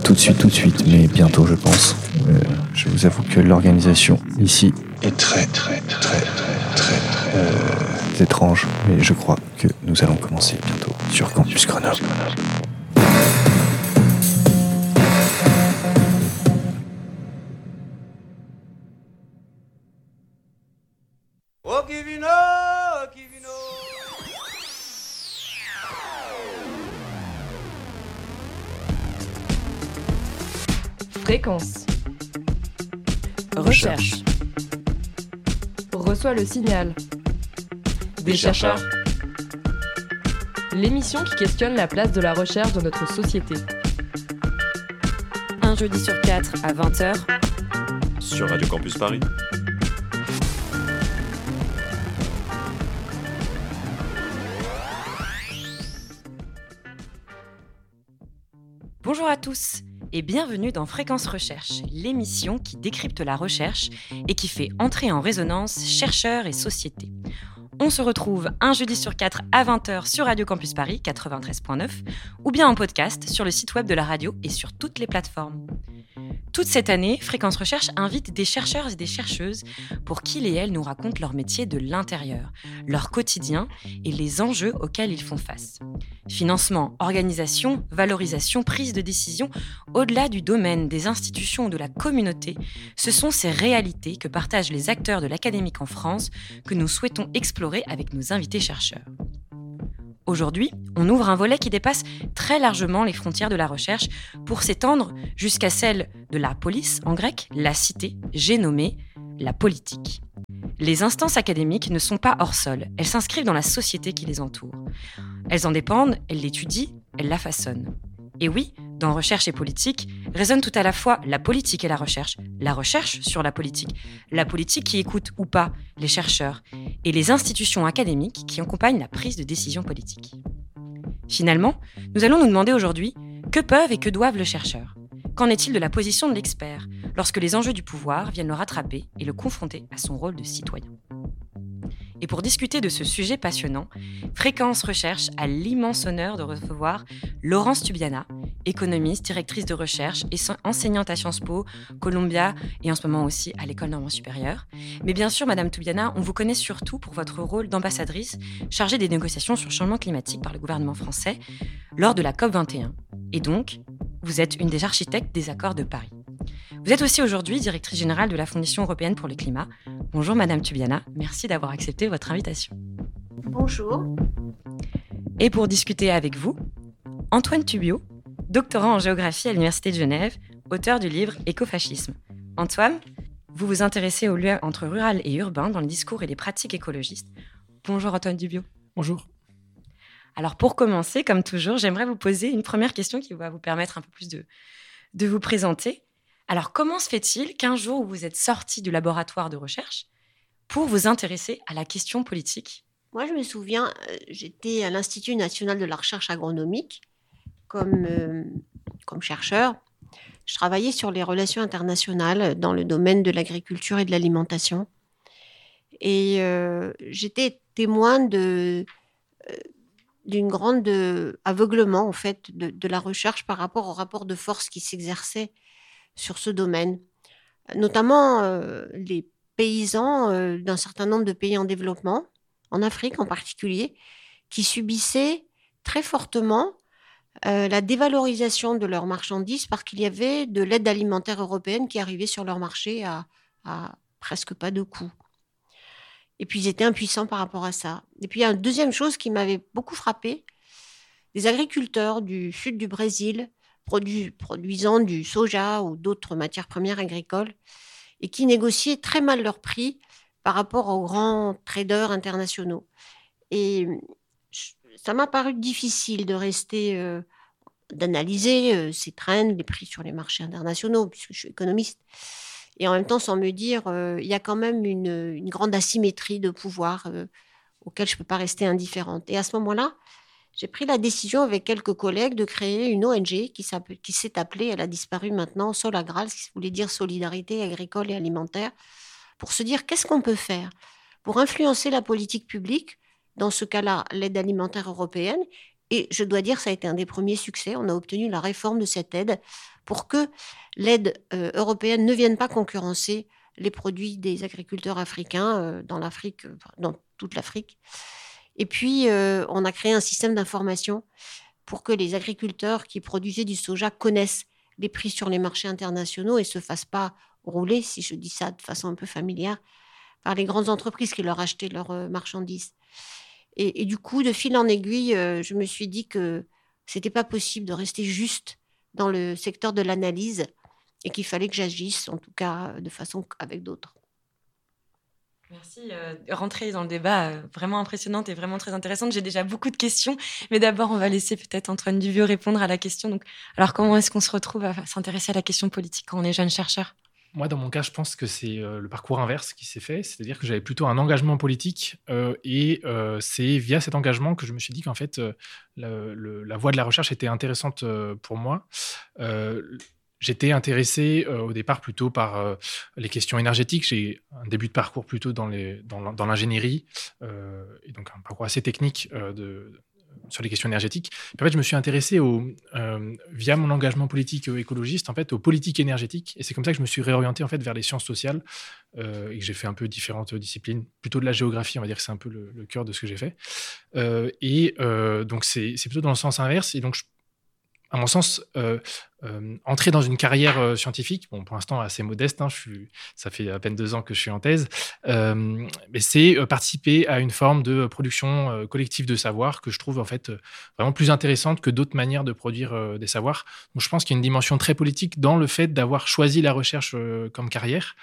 tout de suite, mais bientôt, je pense. Je vous avoue que l'organisation ici est très étrange, mais je crois que nous allons commencer bientôt sur Campus Grenoble. Fréquence. Recherche. Reçoit le signal. Des chercheurs. L'émission qui questionne la place de la recherche dans notre société. Un jeudi sur 4 à 20h. Sur Radio Campus Paris. Bonjour à tous et bienvenue dans Fréquence Recherche, l'émission qui décrypte la recherche et qui fait entrer en résonance chercheurs et société. On se retrouve un jeudi sur 4 à 20h sur Radio Campus Paris 93.9 ou bien en podcast sur le site web de la radio et sur toutes les plateformes. Toute cette année, Fréquence Recherche invite des chercheurs et des chercheuses pour qu'ils et elles nous racontent leur métier de l'intérieur, leur quotidien et les enjeux auxquels ils font face. Financement, organisation, valorisation, prise de décision, au-delà du domaine des institutions ou de la communauté, ce sont ces réalités que partagent les acteurs de l'académique en France que nous souhaitons explorer avec nos invités chercheurs. Aujourd'hui, on ouvre un volet qui dépasse très largement les frontières de la recherche pour s'étendre jusqu'à celle de la polis, en grec, la cité, j'ai nommé la politique. Les instances académiques ne sont pas hors sol, elles s'inscrivent dans la société qui les entoure. Elles en dépendent, elles l'étudient, elles la façonnent. Et oui, dans recherche et politique, résonne tout à la fois la politique et la recherche sur la politique qui écoute ou pas les chercheurs, et les institutions académiques qui accompagnent la prise de décision politique. Finalement, nous allons nous demander aujourd'hui que peuvent et que doivent le chercheur. Qu'en est-il de la position de l'expert lorsque les enjeux du pouvoir viennent le rattraper et le confronter à son rôle de citoyen ? Et pour discuter de ce sujet passionnant, Fréquence Recherche a l'immense honneur de recevoir Laurence Tubiana, économiste, directrice de recherche et enseignante à Sciences Po, Columbia et en ce moment aussi à l'École normande supérieure. Mais bien sûr, Madame Tubiana, on vous connaît surtout pour votre rôle d'ambassadrice chargée des négociations sur le changement climatique par le gouvernement français lors de la COP21. Et donc, vous êtes une des architectes des accords de Paris. Vous êtes aussi aujourd'hui directrice générale de la Fondation européenne pour le climat. Bonjour Madame Tubiana, merci d'avoir accepté votre invitation. Bonjour. Et pour discuter avec vous, Antoine Tubio, doctorant en géographie à l'Université de Genève, auteur du livre Écofascisme. Antoine, vous vous intéressez aux liens entre rural et urbain dans le discours et les pratiques écologistes. Bonjour Antoine Tubio. Bonjour. Alors pour commencer, comme toujours, j'aimerais vous poser une première question qui va vous permettre un peu plus de vous présenter. Alors, comment se fait-il qu'un jour où vous êtes sorti du laboratoire de recherche pour vous intéresser à la question politique ? Moi, je me souviens, j'étais à l'Institut national de la recherche agronomique comme chercheur. Je travaillais sur les relations internationales dans le domaine de l'agriculture et de l'alimentation. Et j'étais témoin d'une grande aveuglement, en fait, de la recherche par rapport au rapport de force qui s'exerçait sur ce domaine, notamment les paysans d'un certain nombre de pays en développement, en Afrique en particulier, qui subissaient très fortement la dévalorisation de leurs marchandises parce qu'il y avait de l'aide alimentaire européenne qui arrivait sur leur marché à presque pas de coût. Et puis ils étaient impuissants par rapport à ça. Et puis il y a une deuxième chose qui m'avait beaucoup frappée, des agriculteurs du sud du Brésil, produisant du soja ou d'autres matières premières agricoles et qui négociaient très mal leurs prix par rapport aux grands traders internationaux. Et ça m'a paru difficile de rester, d'analyser ces trends, les prix sur les marchés internationaux, puisque je suis économiste, et en même temps sans me dire il y a quand même une grande asymétrie de pouvoir auquel je ne peux pas rester indifférente. Et à ce moment-là, j'ai pris la décision avec quelques collègues de créer une ONG qui s'est appelée, elle a disparu maintenant, Solagral, ce qui voulait dire Solidarité agricole et alimentaire, pour se dire qu'est-ce qu'on peut faire pour influencer la politique publique, dans ce cas-là l'aide alimentaire européenne, Et je dois dire, ça a été un des premiers succès. On a obtenu la réforme de cette aide pour que l'aide européenne ne vienne pas concurrencer les produits des agriculteurs africains dans l'Afrique, dans toute l'Afrique. Et puis, on a créé un système d'information pour que les agriculteurs qui produisaient du soja connaissent les prix sur les marchés internationaux et ne se fassent pas rouler, si je dis ça de façon un peu familière, par les grandes entreprises qui leur achetaient leurs marchandises. Et du coup, de fil en aiguille, je me suis dit que c'était pas possible de rester juste dans le secteur de l'analyse et qu'il fallait que j'agisse, en tout cas de façon avec d'autres. Merci. Rentrée dans le débat vraiment impressionnante et vraiment très intéressante. J'ai déjà beaucoup de questions, mais d'abord, on va laisser peut-être Antoine Duvieux répondre à la question. Donc, alors, comment est-ce qu'on se retrouve à s'intéresser à la question politique quand on est jeune chercheur ? Moi, dans mon cas, je pense que c'est le parcours inverse qui s'est fait, c'est-à-dire que j'avais plutôt un engagement politique et c'est via cet engagement que je me suis dit qu'en fait, la voie de la recherche était intéressante pour moi. J'étais intéressé au départ plutôt par les questions énergétiques. J'ai un début de parcours plutôt dans l'ingénierie et donc un parcours assez technique sur les questions énergétiques. Puis en fait, je me suis intéressé via mon engagement politique écologiste, en fait, aux politiques énergétiques. Et c'est comme ça que je me suis réorienté en fait vers les sciences sociales et que j'ai fait un peu différentes disciplines, plutôt de la géographie, on va dire que c'est un peu le cœur de ce que j'ai fait. Donc c'est plutôt dans le sens inverse. Et donc à mon sens, entrer dans une carrière scientifique, bon, pour l'instant assez modeste, hein, ça fait à peine 2 ans que je suis en thèse, mais c'est participer à une forme de production collective de savoir que je trouve en fait vraiment plus intéressante que d'autres manières de produire des savoirs. Donc, je pense qu'il y a une dimension très politique dans le fait d'avoir choisi la recherche comme carrière.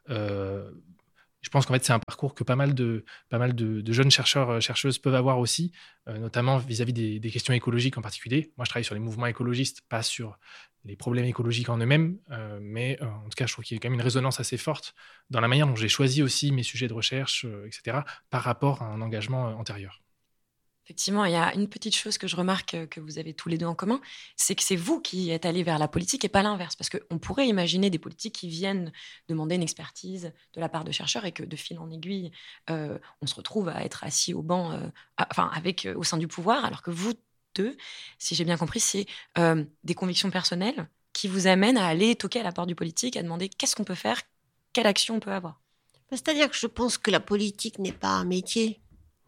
Je pense qu'en fait, c'est un parcours que pas mal de jeunes chercheurs, chercheuses peuvent avoir aussi, notamment vis-à-vis des questions écologiques en particulier. Moi, je travaille sur les mouvements écologistes, pas sur les problèmes écologiques en eux-mêmes, mais en tout cas, je trouve qu'il y a quand même une résonance assez forte dans la manière dont j'ai choisi aussi mes sujets de recherche, etc., par rapport à un engagement antérieur. Effectivement, il y a une petite chose que je remarque que vous avez tous les deux en commun, c'est que c'est vous qui êtes allés vers la politique et pas l'inverse. Parce qu'on pourrait imaginer des politiques qui viennent demander une expertise de la part de chercheurs et que de fil en aiguille, on se retrouve à être assis au banc, au sein du pouvoir, alors que vous deux, si j'ai bien compris, c'est des convictions personnelles qui vous amènent à aller toquer à la porte du politique, à demander qu'est-ce qu'on peut faire, quelle action on peut avoir. C'est-à-dire que je pense que la politique n'est pas un métier.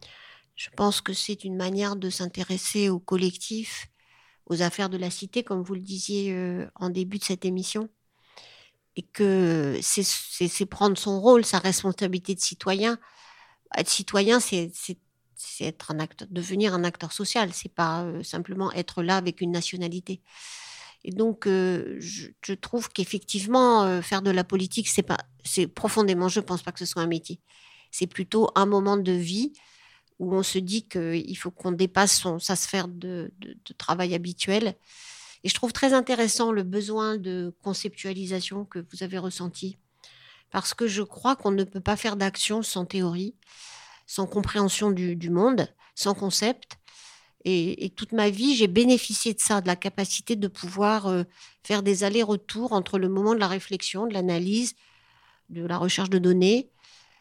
Je pense que c'est une manière de s'intéresser au collectif, aux affaires de la cité, comme vous le disiez en début de cette émission. Et que c'est prendre son rôle, sa responsabilité de citoyen. Être citoyen, c'est être devenir un acteur social. C'est pas simplement être là avec une nationalité. Et donc, je trouve qu'effectivement, faire de la politique, c'est profondément, je pense pas que ce soit un métier. C'est plutôt un moment de vie où on se dit qu'il faut qu'on dépasse sa sphère de travail habituelle. Et je trouve très intéressant le besoin de conceptualisation que vous avez ressenti, parce que je crois qu'on ne peut pas faire d'action sans théorie, sans compréhension du monde, sans concept. Et toute ma vie, j'ai bénéficié de ça, de la capacité de pouvoir faire des allers-retours entre le moment de la réflexion, de l'analyse, de la recherche de données,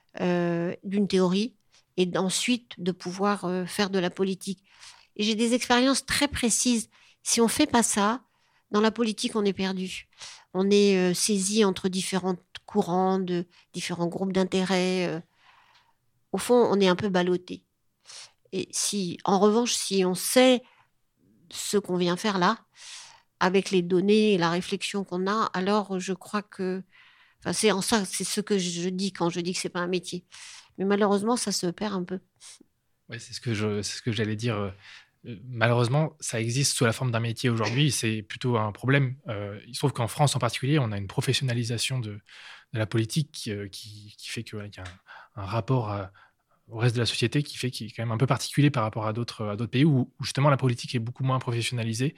d'une théorie, et ensuite de pouvoir faire de la politique. Et j'ai des expériences très précises. Si on ne fait pas ça, dans la politique, on est perdu. On est saisi entre différents courants, différents groupes d'intérêt. Au fond, on est un peu ballotté. Et en revanche, si on sait ce qu'on vient faire là, avec les données et la réflexion qu'on a, alors je crois que... c'est en ça, c'est ce que je dis quand je dis que ce n'est pas un métier. Mais malheureusement, ça se perd un peu. Oui, c'est ce que j'allais dire. Malheureusement, ça existe sous la forme d'un métier aujourd'hui. C'est plutôt un problème. Il se trouve qu'en France en particulier, on a une professionnalisation de la politique qui fait qu'il y a un rapport au reste de la société qui est quand même un peu particulier par rapport à d'autres pays où justement la politique est beaucoup moins professionnalisée.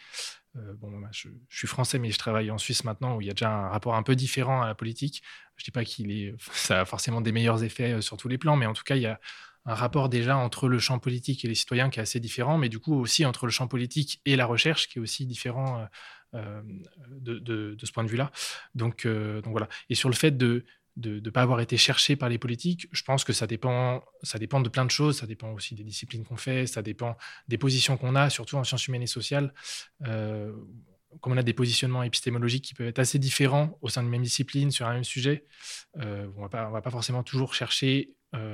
Je suis français, mais je travaille en Suisse maintenant, où il y a déjà un rapport un peu différent à la politique. Je ne dis pas ça a forcément des meilleurs effets sur tous les plans, mais en tout cas, il y a un rapport déjà entre le champ politique et les citoyens qui est assez différent, mais du coup aussi entre le champ politique et la recherche qui est aussi différent de ce point de vue-là. Donc voilà. Et sur le fait de de pas avoir été cherché par les politiques. Je pense que ça dépend de plein de choses. Ça dépend aussi des disciplines qu'on fait, ça dépend des positions qu'on a, surtout en sciences humaines et sociales. Comme on a des positionnements épistémologiques qui peuvent être assez différents au sein d'une même discipline sur un même sujet, on va pas forcément toujours chercher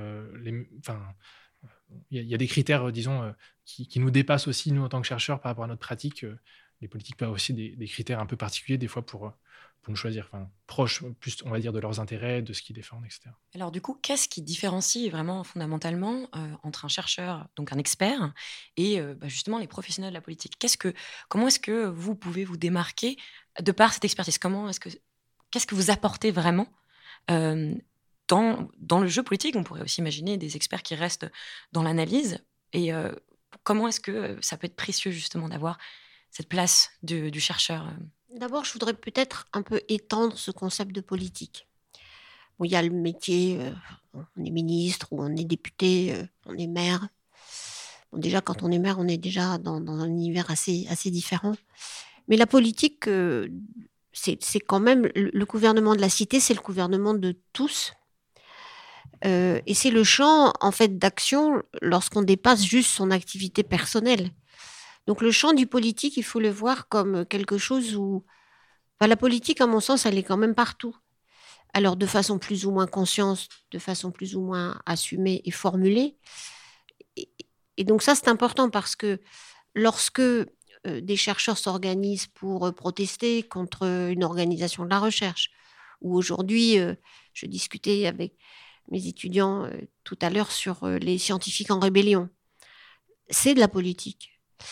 il y a des critères, disons, qui nous dépassent aussi, nous, en tant que chercheurs, par rapport à notre pratique. Les politiques peuvent aussi des critères un peu particuliers, des fois, pour nous choisir, proches, plus, on va dire, de leurs intérêts, de ce qu'ils défendent, etc. Alors du coup, qu'est-ce qui différencie vraiment fondamentalement entre un chercheur, donc un expert, et justement les professionnels de la politique? Comment est-ce que vous pouvez vous démarquer de par cette expertise? Qu'est-ce que vous apportez vraiment dans le jeu politique? On pourrait aussi imaginer des experts qui restent dans l'analyse. Et comment est-ce que ça peut être précieux justement d'avoir cette place du chercheur? D'abord, je voudrais peut-être un peu étendre ce concept de politique. Bon, il y a le métier, on est ministre ou on est député, on est maire. Bon, déjà, quand on est maire, on est déjà dans un univers assez différent. Mais la politique, c'est quand même le gouvernement de la cité, c'est le gouvernement de tous. Et c'est le champ, en fait, d'action lorsqu'on dépasse juste son activité personnelle. Donc le champ du politique, il faut le voir comme quelque chose où... la politique, à mon sens, elle est quand même partout. Alors de façon plus ou moins consciente, de façon plus ou moins assumée et formulée. Et donc ça, c'est important parce que lorsque des chercheurs s'organisent pour protester contre une organisation de la recherche, ou aujourd'hui, je discutais avec mes étudiants tout à l'heure sur les scientifiques en rébellion, c'est de la politique.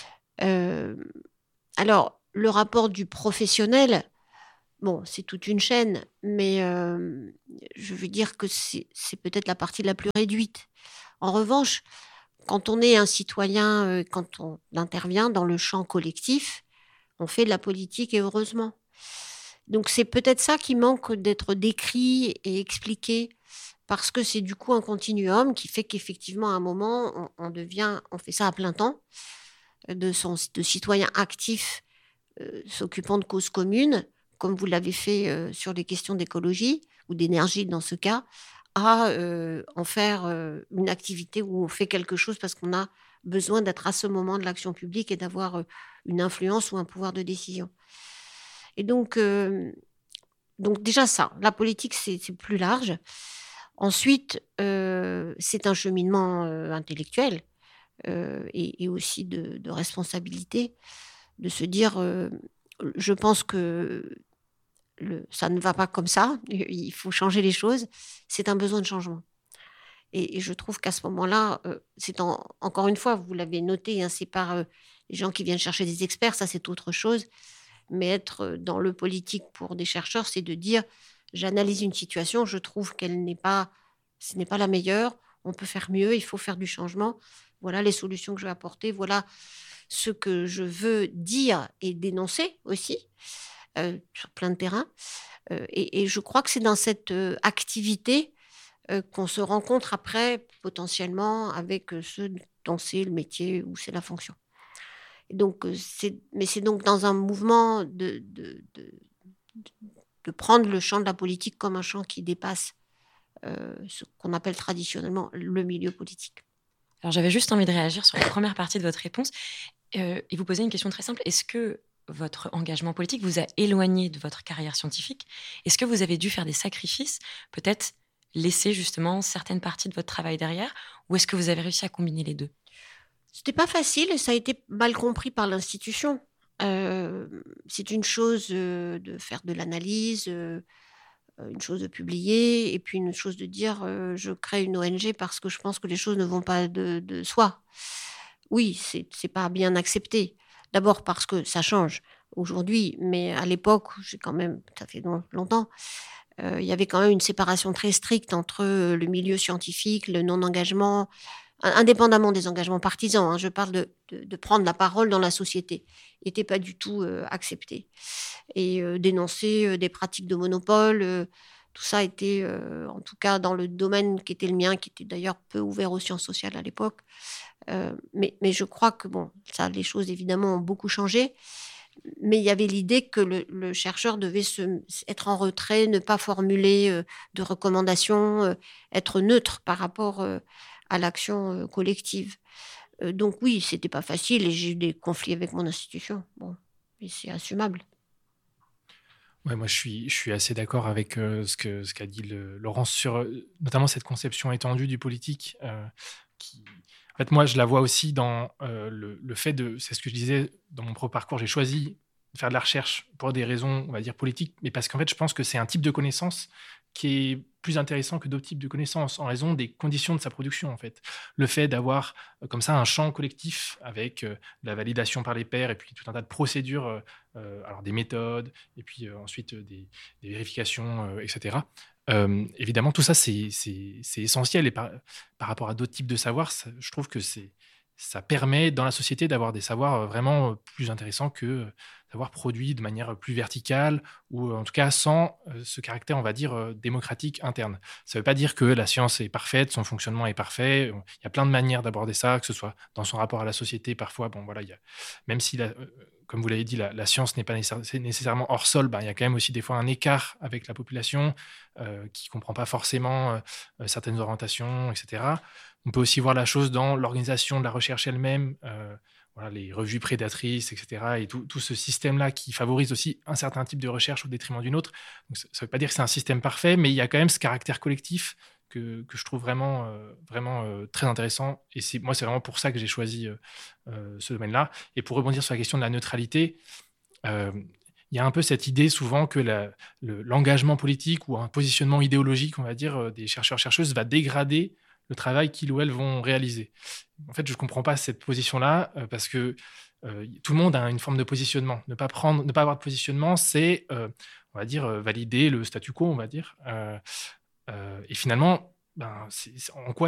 Alors, le rapport du professionnel, bon, c'est toute une chaîne, mais je veux dire que c'est peut-être la partie la plus réduite. En revanche, quand on est un citoyen, quand on intervient dans le champ collectif, on fait de la politique et heureusement. Donc c'est peut-être ça qui manque d'être décrit et expliqué, parce que c'est du coup un continuum qui fait qu'effectivement à un moment, on fait ça à plein temps, de citoyens actifs s'occupant de causes communes, comme vous l'avez fait sur les questions d'écologie ou d'énergie dans ce cas, à en faire une activité où on fait quelque chose parce qu'on a besoin d'être à ce moment de l'action publique et d'avoir une influence ou un pouvoir de décision. Et donc déjà ça, la politique, c'est plus large. Ensuite, c'est un cheminement intellectuel et aussi de responsabilité, de se dire, je pense que ça ne va pas comme ça, il faut changer les choses, c'est un besoin de changement. Et je trouve qu'à ce moment-là, encore une fois, vous l'avez noté, hein, c'est par les gens qui viennent chercher des experts, ça c'est autre chose, mais être dans le politique pour des chercheurs, c'est de dire, j'analyse une situation, je trouve ce n'est pas la meilleure, on peut faire mieux, il faut faire du changement, voilà les solutions que je vais apporter, voilà ce que je veux dire et dénoncer aussi, sur plein de terrains. Et je crois que c'est dans cette activité qu'on se rencontre après, potentiellement, avec ceux dont c'est le métier ou c'est la fonction. Et donc, c'est donc dans un mouvement de prendre le champ de la politique comme un champ qui dépasse ce qu'on appelle traditionnellement le milieu politique. Alors, j'avais juste envie de réagir sur la première partie de votre réponse et vous poser une question très simple. Est-ce que votre engagement politique vous a éloigné de votre carrière scientifique? Est-ce que vous avez dû faire des sacrifices, peut-être laisser justement certaines parties de votre travail derrière, ou est-ce que vous avez réussi à combiner les deux? C'était pas facile et ça a été mal compris par l'institution. C'est une chose de faire de l'analyse, une chose de publier, et puis une chose de dire je crée une ONG parce que je pense que les choses ne vont pas de soi. Oui, c'est pas bien accepté. D'abord parce que ça change aujourd'hui, mais à l'époque, ça fait longtemps, il y avait quand même une séparation très stricte entre le milieu scientifique, le non-engagement, indépendamment des engagements partisans, hein, je parle de prendre la parole dans la société, n'était pas du tout accepté. Et dénoncer des pratiques de monopole, tout ça était, en tout cas dans le domaine qui était le mien, qui était d'ailleurs peu ouvert aux sciences sociales à l'époque. Mais je crois que les choses évidemment ont beaucoup changé. Mais il y avait l'idée que le chercheur devait être en retrait, ne pas formuler de recommandations, être neutre par rapport à l'action collective. Donc oui, c'était pas facile et j'ai eu des conflits avec mon institution. Bon, mais c'est assumable. Ouais, moi, je suis assez d'accord avec ce qu'a dit Laurence sur notamment cette conception étendue du politique. En fait, moi, je la vois aussi dans le fait de. C'est ce que je disais dans mon propre parcours. J'ai choisi de faire de la recherche pour des raisons, on va dire, politiques, mais parce qu'en fait, je pense que c'est un type de connaissance qui est plus intéressant que d'autres types de connaissances en raison des conditions de sa production, en fait. Le fait d'avoir comme ça un champ collectif avec la validation par les pairs et puis tout un tas de procédures, alors des méthodes et puis ensuite des vérifications, etc. Évidemment, tout ça, c'est essentiel et par rapport à d'autres types de savoirs, je trouve que ça permet dans la société d'avoir des savoirs vraiment plus intéressants que savoirs produits de manière plus verticale ou en tout cas sans ce caractère, on va dire, démocratique interne. Ça ne veut pas dire que la science est parfaite, son fonctionnement est parfait. Il y a plein de manières d'aborder ça, que ce soit dans son rapport à la société parfois. Bon, voilà, même si, comme vous l'avez dit, la science n'est pas nécessairement hors sol, il y a quand même aussi des fois un écart avec la population qui ne comprend pas forcément certaines orientations, etc. On peut aussi voir la chose dans l'organisation de la recherche elle-même, voilà, les revues prédatrices, etc. Et tout ce système-là qui favorise aussi un certain type de recherche au détriment d'une autre. Donc, ça ne veut pas dire que c'est un système parfait, mais il y a quand même ce caractère collectif que je trouve vraiment très intéressant. Et moi, c'est vraiment pour ça que j'ai choisi ce domaine-là. Et pour rebondir sur la question de la neutralité, il y a un peu cette idée souvent que l'engagement politique ou un positionnement idéologique, on va dire, des chercheurs-chercheuses va dégrader le travail qu'ils ou elles vont réaliser. En fait, je ne comprends pas cette position-là parce que tout le monde a une forme de positionnement. Ne pas avoir de positionnement, c'est, on va dire, valider le statu quo, on va dire. Et finalement, en quoi